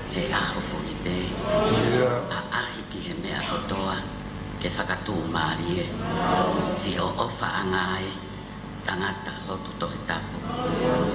he aho furi pe a ahi ki he mea kotoa ke whakatū maari e si o ofa anga e tangata lotu tohi tapu